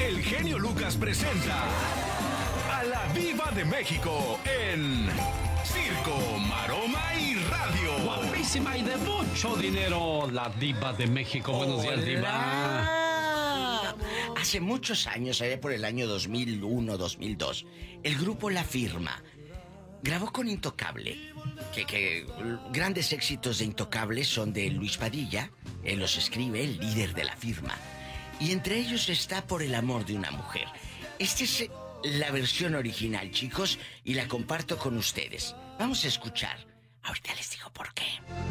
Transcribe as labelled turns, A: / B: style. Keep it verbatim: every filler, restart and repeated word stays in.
A: el genio Lucas presenta a la Diva de México en Circo, Maroma y Radio.
B: Guapísima y de mucho dinero, la Diva de México. Buenos días, Diva.
C: Hace muchos años, allá por el año dos mil uno, dos mil dos, el grupo La Firma grabó con Intocable. Que, que grandes éxitos de Intocable son de Luis Padilla. Él los escribe, el líder de La Firma. Y entre ellos está Por el amor de una mujer. Esta es la versión original, chicos, y la comparto con ustedes. Vamos a escuchar. Ahorita les digo por qué.